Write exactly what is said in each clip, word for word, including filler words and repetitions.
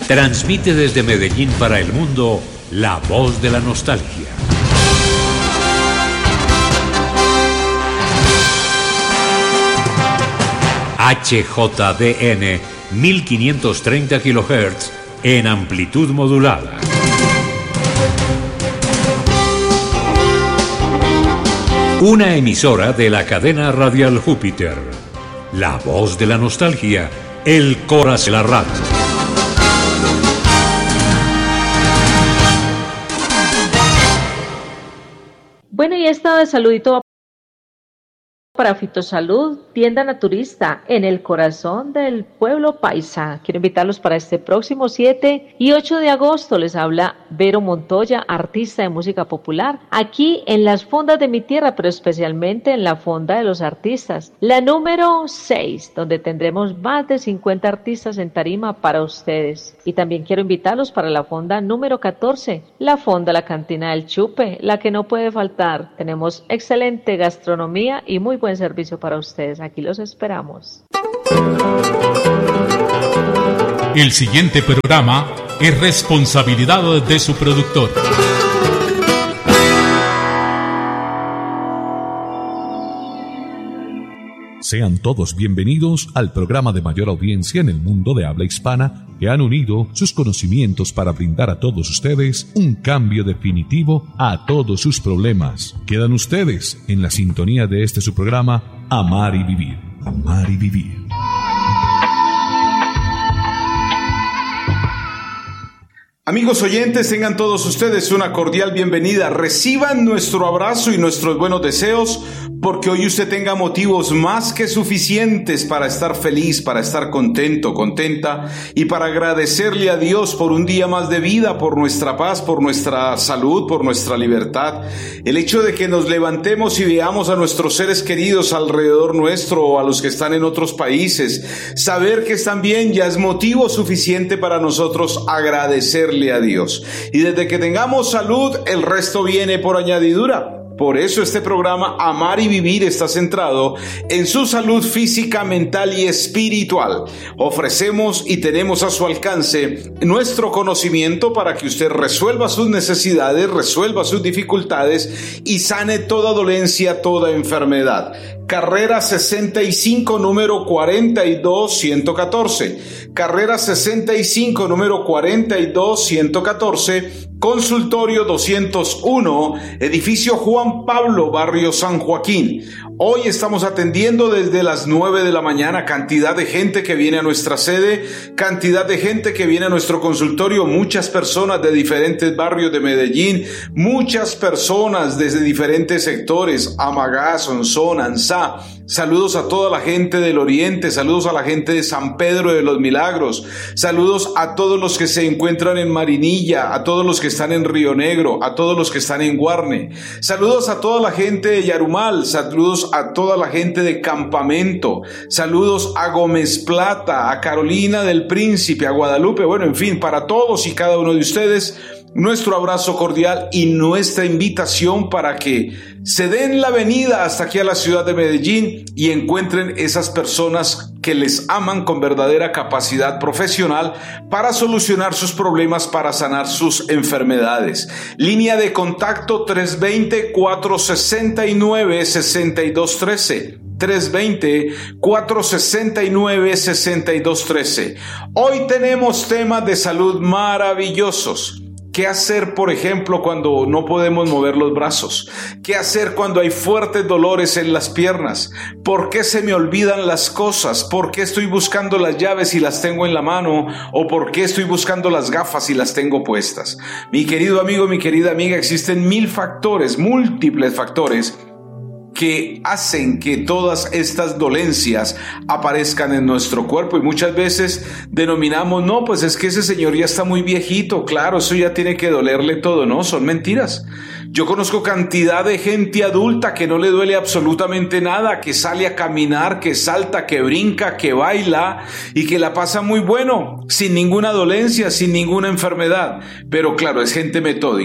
Transmite desde Medellín para el mundo la voz de la nostalgia. H J D N mil quinientos treinta kilohertz en amplitud modulada. Una emisora de la cadena radial Júpiter. La voz de la nostalgia, el corazón de la radio. Bueno, y esta de saludito para Fitosalud, tienda naturista en el corazón del pueblo paisa. Quiero invitarlos para este próximo siete y ocho de agosto. Les habla Vero Montoya, artista de música popular, aquí en las fondas de mi tierra, pero especialmente en la fonda de los artistas, la número seis, donde tendremos más de cincuenta artistas en tarima para ustedes. Y también quiero invitarlos para la fonda número catorce, la fonda La Cantina del Chupe, la que no puede faltar. Tenemos excelente gastronomía y muy buen servicio para ustedes. Aquí los esperamos. El siguiente programa es responsabilidad de su productor. Sean todos bienvenidos al programa de mayor audiencia en el mundo de habla hispana, que han unido sus conocimientos para brindar a todos ustedes un cambio definitivo a todos sus problemas. Quedan ustedes en la sintonía de este su programa, Amar y Vivir. Amar y Vivir. Amigos oyentes, tengan todos ustedes una cordial bienvenida. Reciban nuestro abrazo y nuestros buenos deseos, porque hoy usted tenga motivos más que suficientes para estar feliz, para estar contento, contenta, y para agradecerle a Dios por un día más de vida, por nuestra paz, por nuestra salud, por nuestra libertad. El hecho de que nos levantemos y veamos a nuestros seres queridos alrededor nuestro o a los que están en otros países, saber que están bien ya es motivo suficiente para nosotros agradecerle a Dios. Y desde que tengamos salud, el resto viene por añadidura. Por eso este programa Amar y Vivir está centrado en su salud física, mental y espiritual. Ofrecemos y tenemos a su alcance nuestro conocimiento para que usted resuelva sus necesidades, resuelva sus dificultades y sane toda dolencia, toda enfermedad. Carrera sesenta y cinco, número cuarenta y dos, ciento catorce. Carrera sesenta y cinco, número cuarenta y dos, ciento catorce. Consultorio doscientos uno, edificio Juan Pablo, barrio San Joaquín. Hoy estamos atendiendo desde las nueve de la mañana, cantidad de gente que viene a nuestra sede, cantidad de gente que viene a nuestro consultorio, muchas personas de diferentes barrios de Medellín, muchas personas desde diferentes sectores, Amagá, Sonsón, Ansá. Saludos a toda la gente del Oriente, saludos a la gente de San Pedro de los Milagros, saludos a todos los que se encuentran en Marinilla, a todos los que están en Río Negro, a todos los que están en Guarne, saludos a toda la gente de Yarumal, saludos a toda la gente de Campamento, saludos a Gómez Plata, a Carolina del Príncipe, a Guadalupe, bueno, en fin, para todos y cada uno de ustedes, nuestro abrazo cordial y nuestra invitación para que se den la venida hasta aquí a la ciudad de Medellín y encuentren esas personas que les aman con verdadera capacidad profesional para solucionar sus problemas, para sanar sus enfermedades. Línea de contacto tres dos cero, cuatro seis nueve, seis dos uno tres. tres dos cero, cuatro seis nueve, seis dos uno tres. Hoy tenemos temas de salud maravillosos. ¿Qué hacer, por ejemplo, cuando no podemos mover los brazos? ¿Qué hacer cuando hay fuertes dolores en las piernas? ¿Por qué se me olvidan las cosas? ¿Por qué estoy buscando las llaves y las tengo en la mano? ¿O por qué estoy buscando las gafas y las tengo puestas? Mi querido amigo, mi querida amiga, existen mil factores, múltiples factores que hacen que todas estas dolencias aparezcan en nuestro cuerpo, y muchas veces denominamos, no, pues es que ese señor ya está muy viejito, claro, eso ya tiene que dolerle todo. No, son mentiras. Yo conozco cantidad de gente adulta que no le duele absolutamente nada, que sale a caminar, que salta, que brinca, que baila y que la pasa muy bueno, sin ninguna dolencia, sin ninguna enfermedad. Pero claro, es gente metódica,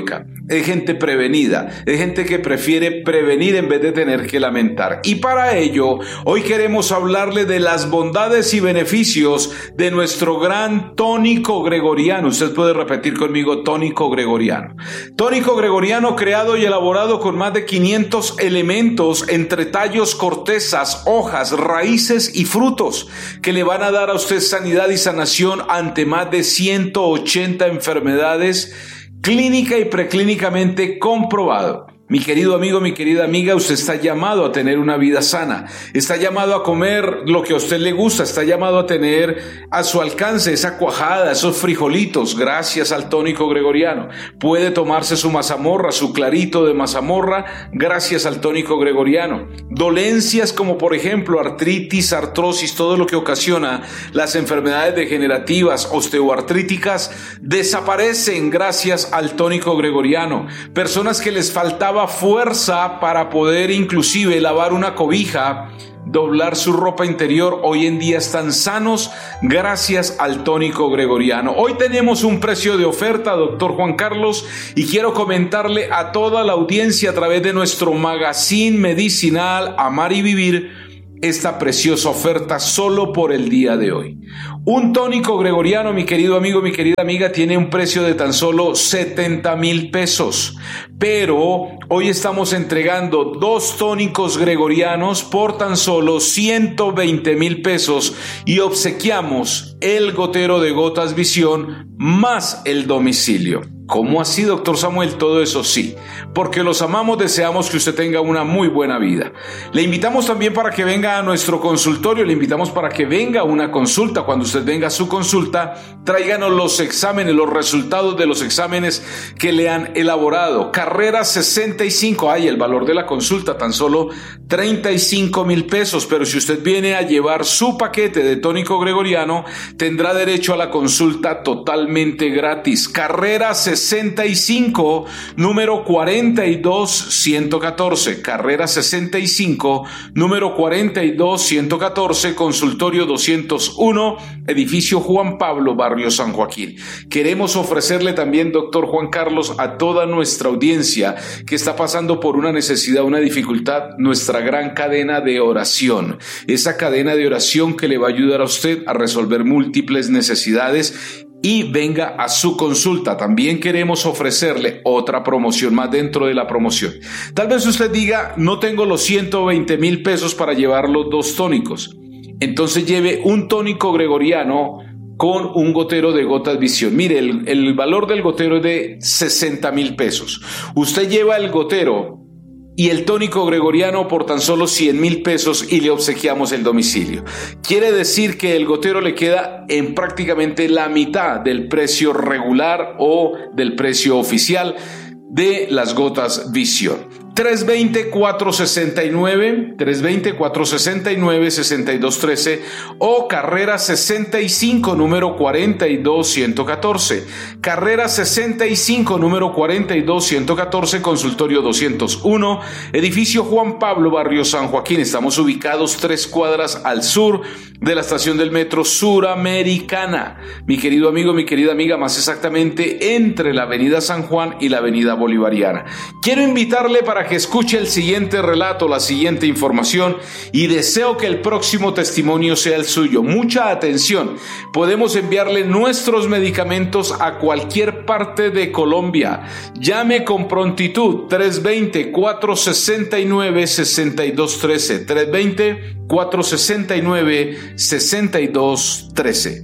es gente prevenida, es gente que prefiere prevenir en vez de tener que lamentar. Y para ello, hoy queremos hablarle de las bondades y beneficios de nuestro gran tónico gregoriano. Usted puede repetir conmigo: tónico gregoriano. Tónico gregoriano creado y elaborado con más de quinientos elementos entre tallos, cortezas, hojas, raíces y frutos que le van a dar a usted sanidad y sanación ante más de ciento ochenta enfermedades, clínica y preclínicamente comprobado. Mi querido amigo, mi querida amiga, usted está llamado a tener una vida sana, está llamado a comer lo que a usted le gusta, está llamado a tener a su alcance esa cuajada, esos frijolitos, gracias al tónico gregoriano. Puede tomarse su mazamorra, su clarito de mazamorra, gracias al tónico gregoriano. Dolencias como por ejemplo artritis, artrosis, todo lo que ocasiona las enfermedades degenerativas, osteoartríticas, desaparecen gracias al tónico gregoriano. Personas que les faltaba fuerza para poder inclusive lavar una cobija, doblar su ropa interior, hoy en día están sanos gracias al tónico gregoriano. Hoy tenemos un precio de oferta, doctor Juan Carlos, y quiero comentarle a toda la audiencia a través de nuestro magazine medicinal Amar y Vivir esta preciosa oferta solo por el día de hoy. Un tónico gregoriano, mi querido amigo, mi querida amiga, tiene un precio de tan solo setenta mil pesos, pero hoy estamos entregando dos tónicos gregorianos por tan solo ciento veinte mil pesos y obsequiamos el gotero de Gotas Visión más el domicilio. ¿Cómo así, doctor Samuel? Todo eso sí, porque los amamos, deseamos que usted tenga una muy buena vida. Le invitamos también para que venga a nuestro consultorio, le invitamos para que venga a una consulta. Cuando usted venga a su consulta, tráiganos los exámenes, los resultados de los exámenes que le han elaborado. Carrera sesenta y cinco, ay, el valor de la consulta tan solo treinta y cinco mil pesos, pero si usted viene a llevar su paquete de tónico gregoriano, tendrá derecho a la consulta totalmente gratis. Carrera sesenta y cinco, número cuarenta y dos ciento catorce, carrera sesenta y cinco, número cuarenta y dos ciento catorce, consultorio doscientos uno, edificio Juan Pablo, barrio San Joaquín. Queremos ofrecerle también, doctor Juan Carlos, a toda nuestra audiencia que está pasando por una necesidad, una dificultad, nuestra gran cadena de oración, esa cadena de oración que le va a ayudar a usted a resolver múltiples necesidades. Y venga a su consulta. También queremos ofrecerle otra promoción más dentro de la promoción. Tal vez usted diga: no tengo los ciento veinte mil pesos para llevar los dos tónicos. Entonces lleve un tónico gregoriano con un gotero de Gotas Visión. Mire, el, el valor del gotero es de sesenta mil pesos. Usted lleva el gotero y el tónico gregoriano por tan solo cien mil pesos y le obsequiamos el domicilio. Quiere decir que el gotero le queda en prácticamente la mitad del precio regular o del precio oficial de las Gotas Visión. tres dos cero, cuatro seis nueve, tres dos cero, cuatro seis nueve, seis dos uno tres o carrera sesenta y cinco, número cuarenta y dos ciento catorce. Carrera sesenta y cinco, número cuarenta y dos ciento catorce, consultorio doscientos uno, edificio Juan Pablo, barrio San Joaquín. Estamos ubicados tres cuadras al sur de la estación del metro Suramericana. Mi querido amigo, mi querida amiga, más exactamente entre la avenida San Juan y la avenida Bolivariana. Quiero invitarle para que escuche el siguiente relato, la siguiente información, y deseo que el próximo testimonio sea el suyo. Mucha atención. Podemos enviarle nuestros medicamentos a cualquier parte de Colombia. Llame con prontitud tres dos cero, cuatro seis nueve, seis dos uno tres, tres dos cero, cuatro seis nueve, seis dos uno tres.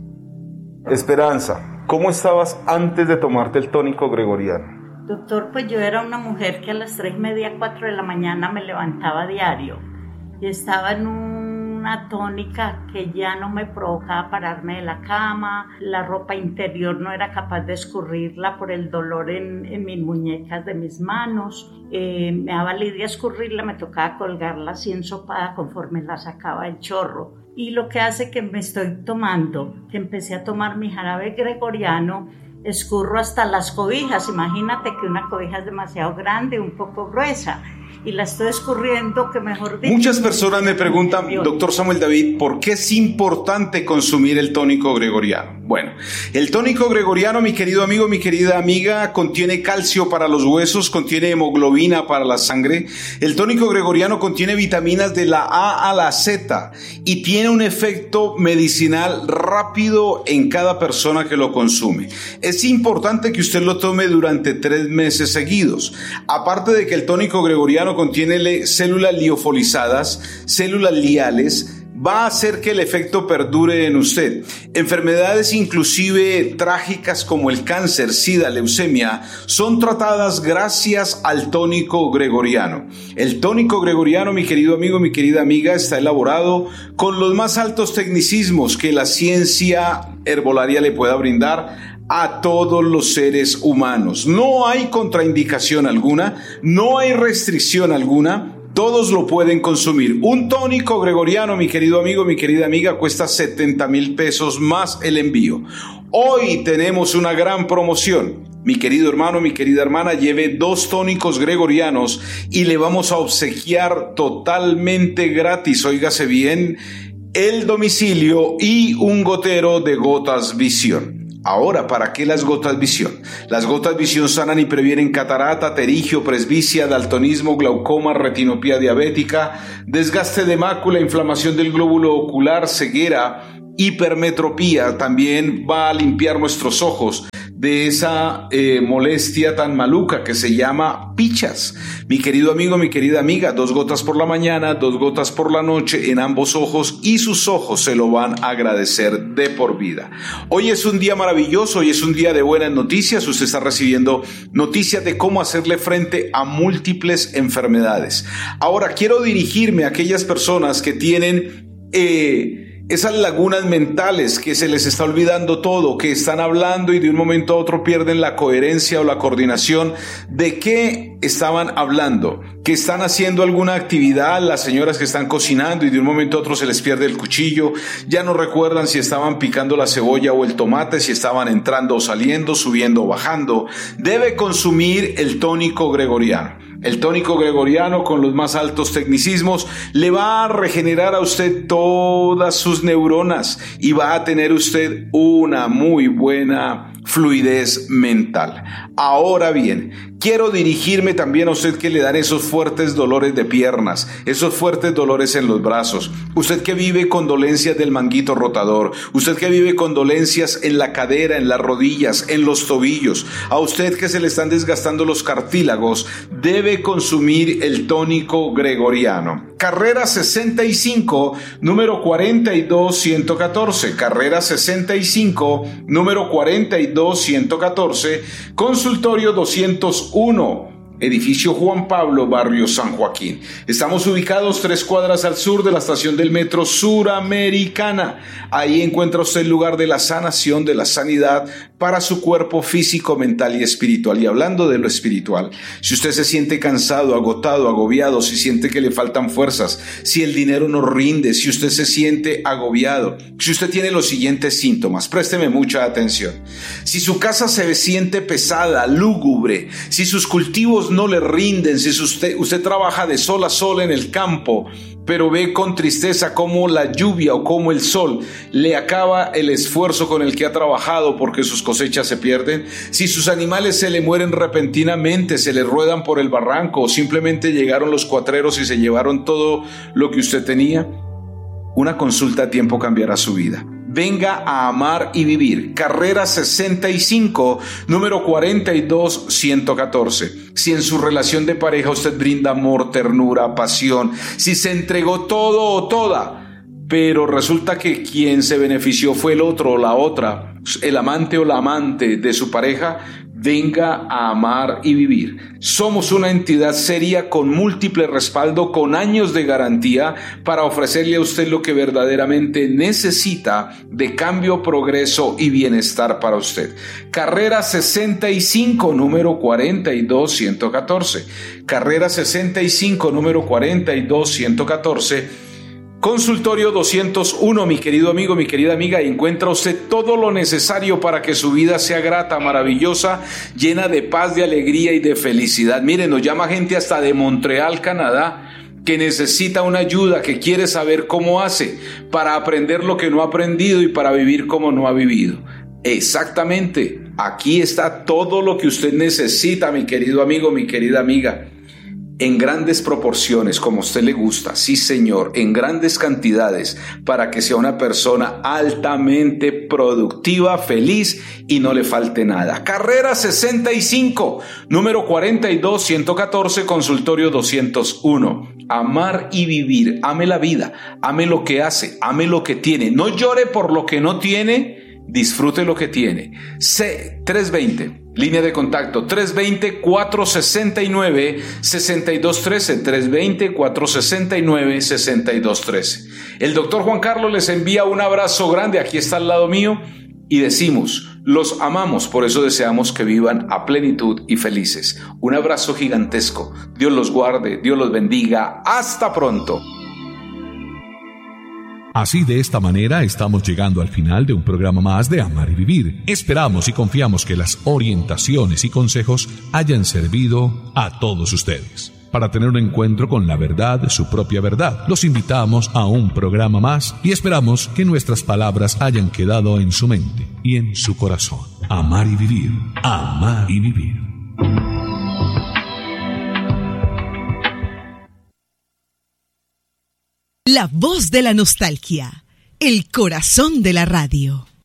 Esperanza, ¿cómo estabas antes de tomarte el tónico gregoriano? Doctor, pues yo era una mujer que a las tres y media, cuatro de la mañana me levantaba diario y estaba en una tónica que ya no me provocaba pararme de la cama, la ropa interior no era capaz de escurrirla por el dolor en, en mis muñecas de mis manos, eh, me daba lidia escurrirla, me tocaba colgarla así ensopada conforme la sacaba el chorro. Y lo que hace que me estoy tomando, que empecé a tomar mi jarabe gregoriano, escurro hasta las cobijas. Imagínate que una cobija es demasiado grande, un poco gruesa, y la estoy descubriendo que mejor dicho. Muchas personas me preguntan, doctor Samuel David, ¿por qué es importante consumir el tónico gregoriano? Bueno, el tónico gregoriano, mi querido amigo, mi querida amiga, contiene calcio para los huesos, contiene hemoglobina para la sangre. El tónico gregoriano contiene vitaminas de la A a la Z y tiene un efecto medicinal rápido en cada persona que lo consume. Es importante que usted lo tome durante tres meses seguidos. Aparte de que el tónico gregoriano contiene células liofolizadas, células liales, va a hacer que el efecto perdure en usted. Enfermedades inclusive trágicas como el cáncer, sida, leucemia, son tratadas gracias al tónico gregoriano. El tónico gregoriano, mi querido amigo, mi querida amiga, está elaborado con los más altos tecnicismos que la ciencia herbolaria le pueda brindar a todos los seres humanos. No hay contraindicación alguna, no hay restricción alguna. Todos lo pueden consumir. Un tónico gregoriano, mi querido amigo, mi querida amiga, cuesta setenta mil pesos más el envío. Hoy tenemos una gran promoción. Mi querido hermano, mi querida hermana, lleve dos tónicos gregorianos y le vamos a obsequiar totalmente gratis, óigase bien, el domicilio y un gotero de Gotas Visión. Ahora, ¿para qué las Gotas Visión? Las Gotas Visión sanan y previenen catarata, terigio, presbicia, daltonismo, glaucoma, retinopía diabética, desgaste de mácula, inflamación del glóbulo ocular, ceguera, hipermetropía. También va a limpiar nuestros ojos de esa eh, molestia tan maluca que se llama pichas. Mi querido amigo, mi querida amiga, dos gotas por la mañana, dos gotas por la noche en ambos ojos y sus ojos se lo van a agradecer de por vida. Hoy es un día maravilloso, hoy es un día de buenas noticias. Usted está recibiendo noticias de cómo hacerle frente a múltiples enfermedades. Ahora quiero dirigirme a aquellas personas que tienen eh, esas lagunas mentales, que se les está olvidando todo, que están hablando y de un momento a otro pierden la coherencia o la coordinación de qué estaban hablando, que están haciendo alguna actividad, las señoras que están cocinando y de un momento a otro se les pierde el cuchillo, ya no recuerdan si estaban picando la cebolla o el tomate, si estaban entrando o saliendo, subiendo o bajando. Debe consumir el tónico gregoriano. El tónico gregoriano, con los más altos tecnicismos, le va a regenerar a usted todas sus neuronas y va a tener usted una muy buena fluidez mental. Ahora bien, quiero dirigirme también a usted que le dan esos fuertes dolores de piernas, esos fuertes dolores en los brazos, usted que vive con dolencias del manguito rotador, usted que vive con dolencias en la cadera, en las rodillas, en los tobillos, a usted que se le están desgastando los cartílagos, debe consumir el tónico gregoriano. Carrera sesenta y cinco, número cuarenta y dos ciento catorce, carrera sesenta y cinco, número cuarenta y dos ciento catorce, consultorio doscientos uno, edificio Juan Pablo, barrio San Joaquín. Estamos ubicados tres cuadras al sur de la estación del metro Suramericana. Ahí encuentra usted el lugar de la sanación, de la sanidad para su cuerpo físico, mental y espiritual. Y hablando de lo espiritual, si usted se siente cansado, agotado, agobiado, si siente que le faltan fuerzas, si el dinero no rinde, si usted se siente agobiado, si usted tiene los siguientes síntomas, présteme mucha atención. Si su casa se siente pesada, lúgubre, si sus cultivos no le rinden, si usted, usted trabaja de sol a sol en el campo, pero ve con tristeza cómo la lluvia o cómo el sol le acaba el esfuerzo con el que ha trabajado porque sus cosechas se pierden, si sus animales se le mueren repentinamente, se le ruedan por el barranco o simplemente llegaron los cuatreros y se llevaron todo lo que usted tenía, una consulta a tiempo cambiará su vida. Venga a amar y vivir. Carrera sesenta y cinco, número cuarenta y dos ciento catorce. Si en su relación de pareja usted brinda amor, ternura, pasión, si se entregó todo o toda, pero resulta que quien se benefició fue el otro o la otra, el amante o la amante de su pareja, venga a amar y vivir. Somos una entidad seria con múltiple respaldo, con años de garantía para ofrecerle a usted lo que verdaderamente necesita de cambio, progreso y bienestar para usted. Carrera sesenta y cinco, número cuarenta y dos ciento catorce. Carrera sesenta y cinco, número cuarenta y dos ciento catorce. Consultorio doscientos uno, mi querido amigo, mi querida amiga, encuentra usted todo lo necesario para que su vida sea grata, maravillosa, llena de paz, de alegría y de felicidad. Miren, nos llama gente hasta de Montreal, Canadá, que necesita una ayuda, que quiere saber cómo hace para aprender lo que no ha aprendido y para vivir como no ha vivido. Exactamente, aquí está todo lo que usted necesita, mi querido amigo, mi querida amiga. En grandes proporciones, como a usted le gusta, sí señor, en grandes cantidades, para que sea una persona altamente productiva, feliz y no le falte nada. Carrera sesenta y cinco, número cuarenta y dos, ciento catorce, consultorio doscientos uno. Amar y vivir, ame la vida, ame lo que hace, ame lo que tiene, no llore por lo que no tiene, disfrute lo que tiene. C trescientos veinte, línea de contacto trescientos veinte, cuatrocientos sesenta y nueve, sesenta y dos trece, trescientos veinte, cuatrocientos sesenta y nueve, sesenta y dos trece. El doctor Juan Carlos les envía un abrazo grande, aquí está al lado mío, y decimos, los amamos, por eso deseamos que vivan a plenitud y felices. Un abrazo gigantesco, Dios los guarde, Dios los bendiga, hasta pronto. Así, de esta manera, estamos llegando al final de un programa más de Amar y Vivir. Esperamos y confiamos que las orientaciones y consejos hayan servido a todos ustedes. Para tener un encuentro con la verdad, su propia verdad, los invitamos a un programa más y esperamos que nuestras palabras hayan quedado en su mente y en su corazón. Amar y Vivir. Amar y Vivir. La voz de la nostalgia, el corazón de la radio.